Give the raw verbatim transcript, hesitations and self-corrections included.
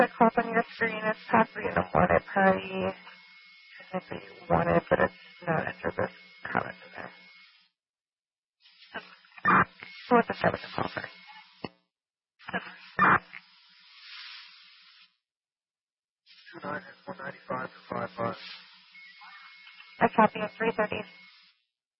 The clock on your screen is possibly an wanted party. If you want it, but it's not entered this comment in there. So what's the start with the call first? two nine one ninety five to five five. I copy of three thirty.